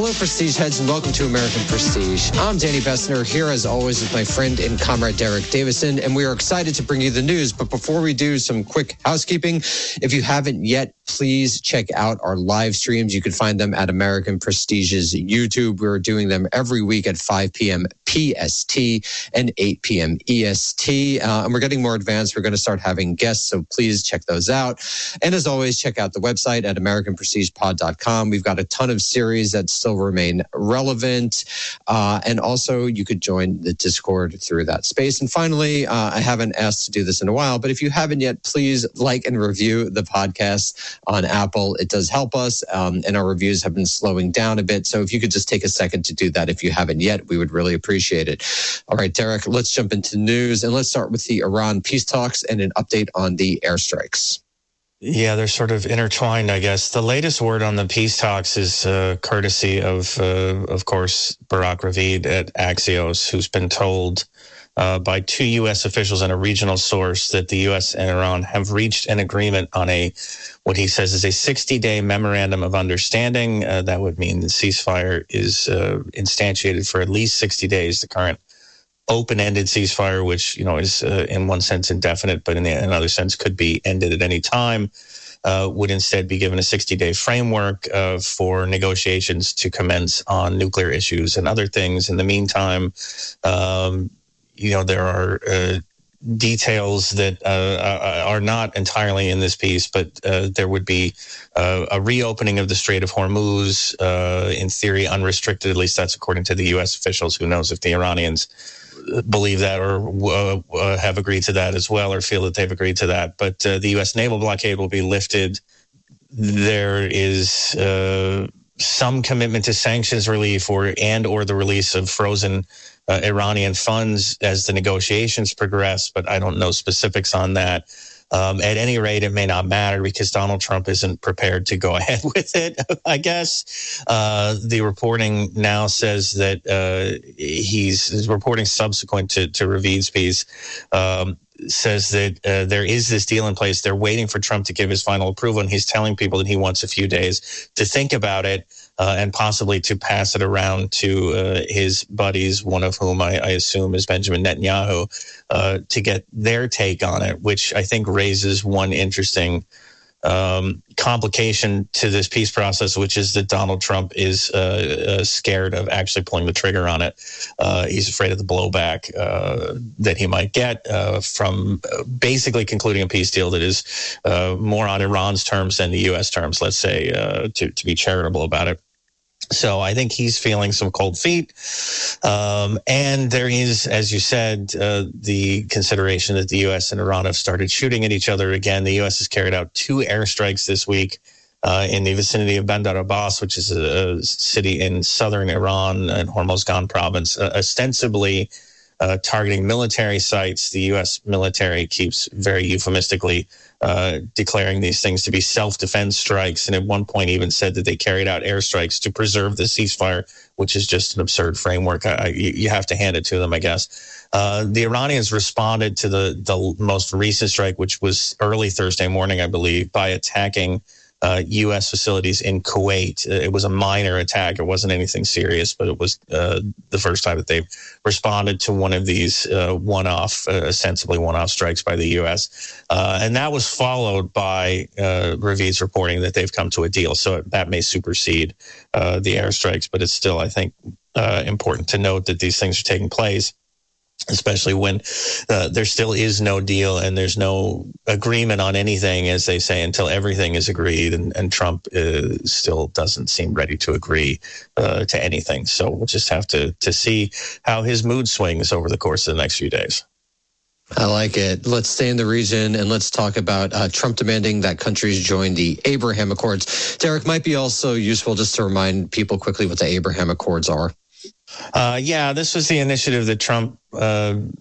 Hello, Prestige heads, and welcome to American Prestige. I'm Danny Bessner, here as always with my friend and comrade Derek Davison, and we are excited to bring you the news. But before we do, some quick housekeeping. If you haven't yet, please check out our live streams. You can find them at American Prestige's YouTube. We're doing them every week at 5 p.m. PST and 8 p.m. EST. And we're getting more advanced. We're going to start having guests, so please check those out. And as always, check out the website at AmericanPrestigePod.com. We've got a ton of series that still remain relevant. And also, you could join the Discord through that space. And finally, I haven't asked to do this in a while, but if you haven't yet, please like and review the podcast on Apple. It does help us, and our reviews have been slowing down a bit. So if you could just take a second to do that if you haven't yet, we would really appreciate it. All right, Derek, let's jump into news, and let's start with the Iran peace talks and an update on the airstrikes. Yeah, they're sort of intertwined, I guess. The latest word on the peace talks is courtesy of course, Barak Ravid at Axios, who's been told by two U.S. officials and a regional source that the U.S. and Iran have reached an agreement on what he says is a 60-day memorandum of understanding. That would mean the ceasefire is instantiated for at least 60 days. The current open-ended ceasefire, which is in one sense indefinite, but in another sense could be ended at any time, would instead be given a 60-day framework for negotiations to commence on nuclear issues and other things. In the meantime, there are details that are not entirely in this piece, but there would be a reopening of the Strait of Hormuz, in theory unrestricted. At least that's according to the U.S. officials. Who knows if the Iranians believe that or have agreed to that as well, or feel that they've agreed to that. But the U.S. naval blockade will be lifted. There is some commitment to sanctions relief or the release of frozen Iranian funds as the negotiations progress, but I don't know specifics on that. At any rate, it may not matter because Donald Trump isn't prepared to go ahead with it, I guess. The reporting now says that he's reporting subsequent to Ravid's piece, says that there is this deal in place. They're waiting for Trump to give his final approval, and he's telling people that he wants a few days to think about it and possibly to pass it around to his buddies, one of whom I assume is Benjamin Netanyahu, to get their take on it, which I think raises one interesting complication to this peace process, which is that Donald Trump is scared of actually pulling the trigger on it. He's afraid of the blowback that he might get from basically concluding a peace deal that is more on Iran's terms than the U.S. terms, let's say, to be charitable about it. So I think he's feeling some cold feet. And there is, as you said, the consideration that the U.S. and Iran have started shooting at each other again. The U.S. has carried out 2 airstrikes this week in the vicinity of Bandar Abbas, which is a city in southern Iran and Hormozgan province, ostensibly targeting military sites. The U.S. military keeps very euphemistically declaring these things to be self-defense strikes, and at one point even said that they carried out airstrikes to preserve the ceasefire, which is just an absurd framework. You have to hand it to them, I guess. The Iranians responded to the most recent strike, which was early Thursday morning, I believe, by attacking U.S. facilities in Kuwait. It was a minor attack. It wasn't anything serious, but it was the first time that they've responded to one of these ostensibly one-off strikes by the U.S. And that was followed by Ravid's reporting that they've come to a deal. So that may supersede the airstrikes, but it's still, I think, important to note that these things are taking place, especially when there still is no deal and there's no agreement on anything, as they say, until everything is agreed. And Trump still doesn't seem ready to agree to anything. So we'll just have to see how his mood swings over the course of the next few days. I like it. Let's stay in the region and let's talk about Trump demanding that countries join the Abraham Accords. Derek, might be also useful just to remind people quickly what the Abraham Accords are. Yeah, this was the initiative that Trump and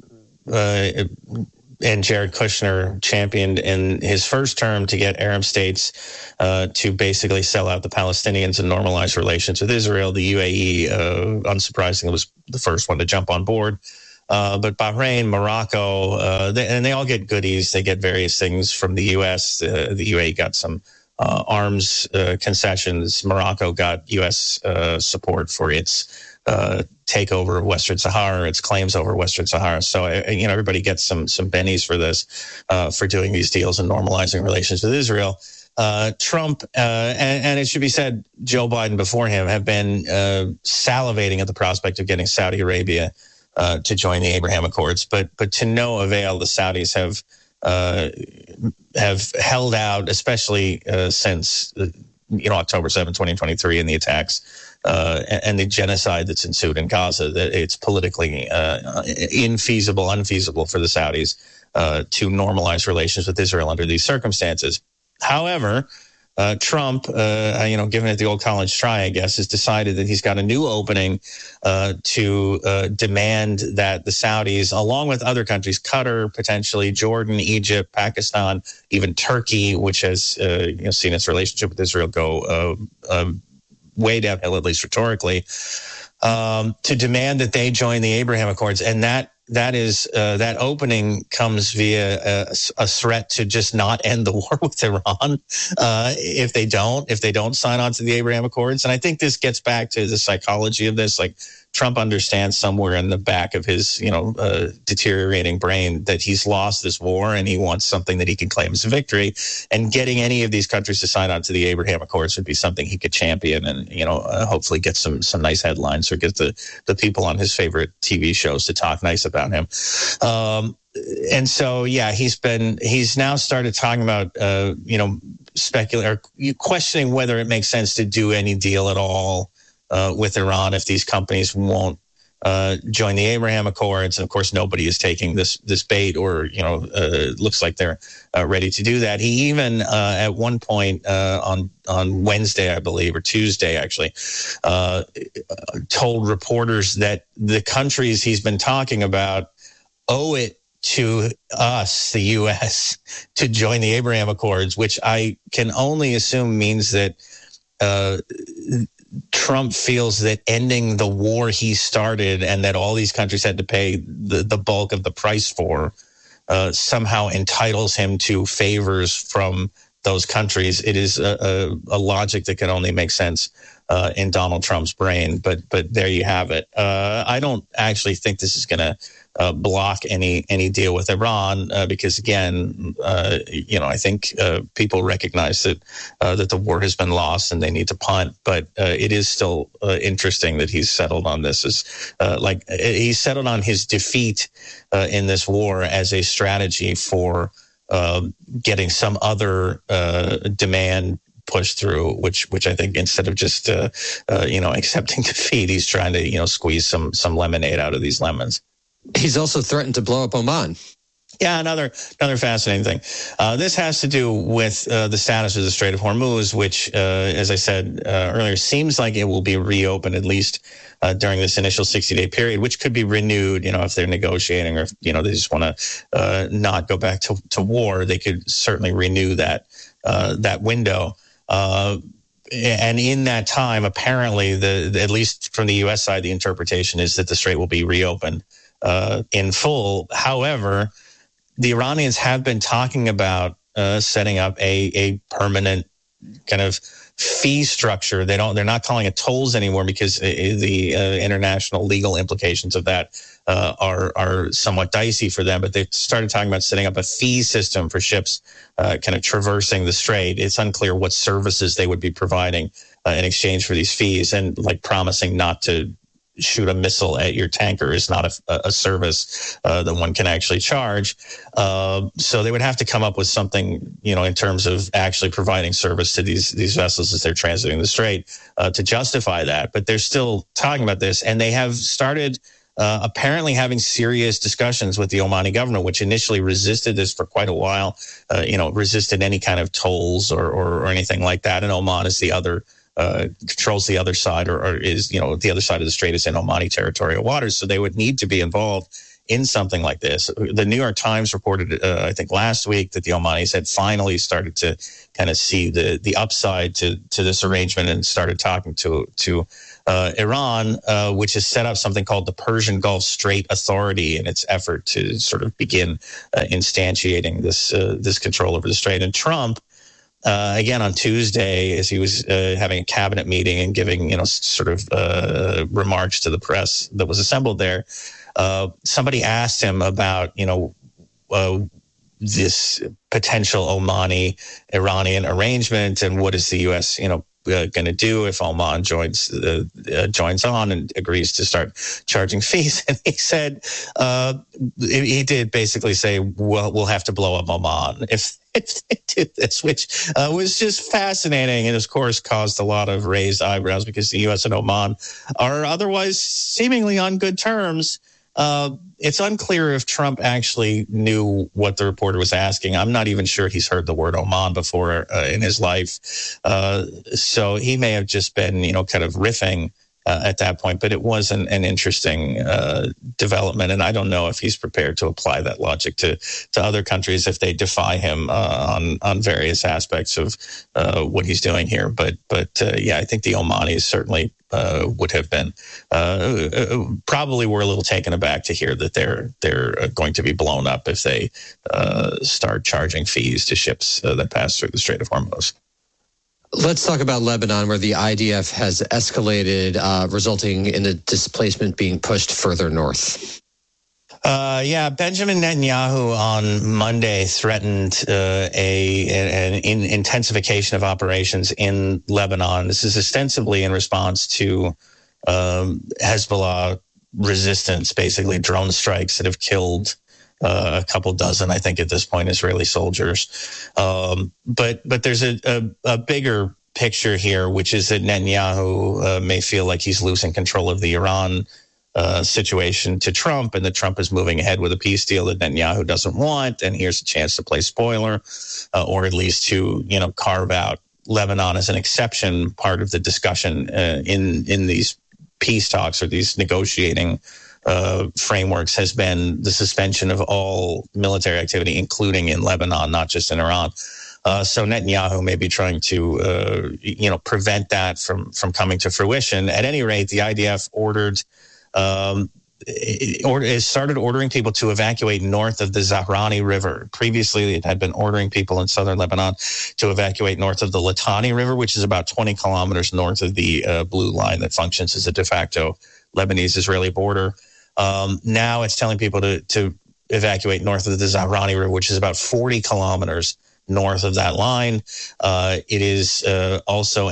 Jared Kushner championed in his first term to get Arab states to basically sell out the Palestinians and normalize relations with Israel. The UAE, unsurprisingly, was the first one to jump on board. But Bahrain, Morocco, they all get goodies. They get various things from the U.S. The UAE got some arms concessions. Morocco got U.S. Support for its takeover of Western Sahara, its claims over Western Sahara. So, everybody gets some bennies for this, for doing these deals and normalizing relations with Israel. Trump, and it should be said, Joe Biden before him have been salivating at the prospect of getting Saudi Arabia to join the Abraham Accords, but to no avail. The Saudis have held out, especially since October 7, 2023, and the attacks and the genocide that's ensued in Gaza. That it's politically unfeasible for the Saudis to normalize relations with Israel under these circumstances. However, Trump, giving it the old college try, I guess, has decided that he's got a new opening to demand that the Saudis, along with other countries, Qatar, potentially Jordan, Egypt, Pakistan, even Turkey, which has seen its relationship with Israel go way downhill, at least rhetorically, to demand that they join the Abraham Accords, and that opening comes via a threat to just not end the war with Iran if they don't sign on to the Abraham Accords. And I think this gets back to the psychology of this. Like, Trump understands somewhere in the back of his deteriorating brain that he's lost this war, and he wants something that he can claim as a victory. And getting any of these countries to sign on to the Abraham Accords would be something he could champion, and hopefully get some nice headlines, or get the people on his favorite TV shows to talk nice about him. And so, he's now started talking about questioning whether it makes sense to do any deal at all with Iran if these companies won't join the Abraham Accords. And of course, nobody is taking this bait, or looks like they're ready to do that. He even at one point on Wednesday, I believe, or Tuesday actually, told reporters that the countries he's been talking about owe it to us, the U.S., to join the Abraham Accords, which I can only assume means that Trump feels that ending the war he started, and that all these countries had to pay the bulk of the price for, somehow entitles him to favors from those countries. It is a logic that can only make sense in Donald Trump's brain. But there you have it. I don't actually think this is going to block any deal with Iran, because again, I think people recognize that the war has been lost and they need to punt. But it is still interesting that he's settled on this. He's settled on his defeat in this war as a strategy for getting some other demand pushed through, which I think, instead of just accepting defeat, he's trying to squeeze some lemonade out of these lemons. He's also threatened to blow up Oman. Yeah, another fascinating thing. This has to do with the status of the Strait of Hormuz, which, as I said earlier, seems like it will be reopened, at least during this initial 60-day period, which could be renewed, if they're negotiating, or if, they just want to not go back to war. They could certainly renew that window. And in that time, apparently, at least from the U.S. side, the interpretation is that the strait will be reopened in full. However, the Iranians have been talking about setting up a permanent kind of fee structure. They're not calling it tolls anymore, because the international legal implications of that are somewhat dicey for them. But they've started talking about setting up a fee system for ships kind of traversing the strait. It's unclear what services they would be providing in exchange for these fees, and promising not to shoot a missile at your tanker is not a service that one can actually charge. So they would have to come up with something, in terms of actually providing service to these vessels as they're transiting the strait to justify that. But they're still talking about this, and they have started apparently having serious discussions with the Omani government, which initially resisted this for quite a while, resisted any kind of tolls or anything like that. And Oman is the other controls the other side, or is, the other side of the strait is in Omani territorial waters. So they would need to be involved in something like this. The New York Times reported, I think last week, that the Omanis had finally started to kind of see the upside to this arrangement, and started talking to Iran, which has set up something called the Persian Gulf Strait Authority in its effort to sort of begin instantiating this control over the strait. And Trump, again on Tuesday, as he was having a cabinet meeting and giving, sort of remarks to the press that was assembled there, somebody asked him about, this potential Omani-Iranian arrangement and what is the U.S., going to do if Oman joins on and agrees to start charging fees. And he said, he did basically say, well, we'll have to blow up Oman if they do this, which was just fascinating and, of course, caused a lot of raised eyebrows because the U.S. and Oman are otherwise seemingly on good terms. It's unclear if Trump actually knew what the reporter was asking. I'm not even sure he's heard the word Oman before in his life. So he may have just been, kind of riffing at that point. But it was an interesting development. And I don't know if he's prepared to apply that logic to other countries if they defy him on various aspects of what he's doing here. But yeah, I think the Omanis certainly would have been probably were a little taken aback to hear that they're going to be blown up if they start charging fees to ships that pass through the Strait of Hormuz. Let's talk about Lebanon, where the IDF has escalated, resulting in the displacement being pushed further north. Benjamin Netanyahu on Monday threatened an intensification of operations in Lebanon. This is ostensibly in response to Hezbollah resistance, basically drone strikes that have killed a couple dozen, I think, at this point, Israeli soldiers. But there's a bigger picture here, which is that Netanyahu may feel like he's losing control of the Iran situation to Trump, and that Trump is moving ahead with a peace deal that Netanyahu doesn't want. And here's a chance to play spoiler, or at least to, carve out Lebanon as an exception part of the discussion in these peace talks or these negotiating frameworks has been the suspension of all military activity, including in Lebanon, not just in Iran. So Netanyahu may be trying to, prevent that from coming to fruition. At any rate, the IDF started ordering people to evacuate north of the Zahrani River. Previously, it had been ordering people in southern Lebanon to evacuate north of the Litani River, which is about 20 kilometers north of the blue line that functions as a de facto Lebanese-Israeli border. Now it's telling people to evacuate north of the Zahrani River, which is about 40 kilometers north of that line. It is also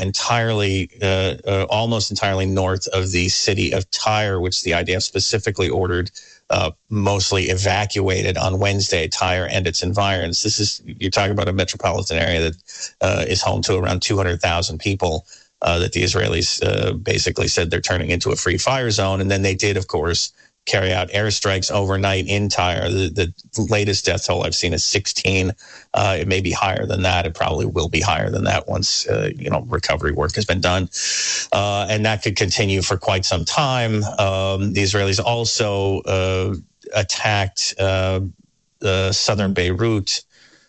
almost entirely north of the city of Tyre, which the IDF specifically ordered mostly evacuated on Wednesday, Tyre and its environs. You're talking about a metropolitan area that is home to around 200,000 people that the Israelis basically said they're turning into a free fire zone. And then they did, of course, carry out airstrikes overnight in Tyre. The latest death toll I've seen is 16. It may be higher than that. It probably will be higher than that once recovery work has been done, and that could continue for quite some time. The Israelis also attacked southern Beirut,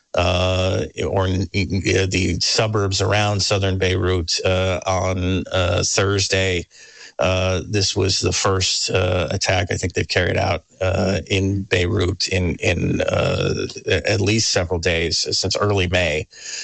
or the suburbs around southern Beirut on Thursday. This was the first attack I think they've carried out in Beirut in at least several days since early May.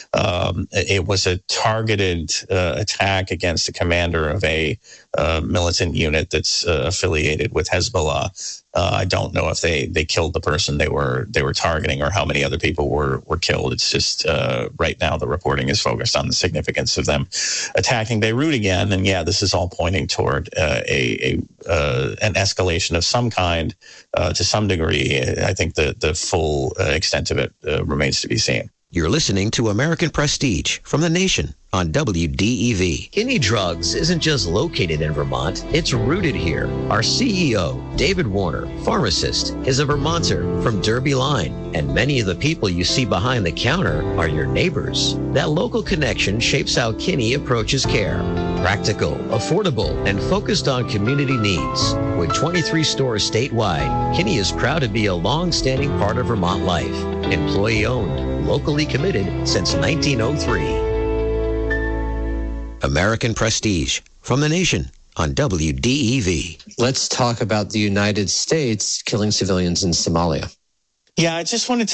It was a targeted attack against the commander of a militant unit that's affiliated with Hezbollah. I don't know if they killed the person they were targeting or how many other people were killed. It's just right now the reporting is focused on the significance of them attacking Beirut again. And yeah, this is all pointing toward an escalation of some kind to some degree. I think the full extent of it remains to be seen. You're listening to American Prestige from The Nation on WDEV. Kinney Drugs isn't just located in Vermont, it's rooted here. Our CEO, David Warner, pharmacist, is a Vermonter from Derby Line, and many of the people you see behind the counter are your neighbors. That local connection shapes how Kinney approaches care. Practical, affordable, and focused on community needs. With 23 stores statewide, Kinney is proud to be a long-standing part of Vermont life. Employee-owned, locally committed since 1903. American Prestige from The Nation on WDEV. Let's talk about the United States killing civilians in Somalia. Yeah, I just wanted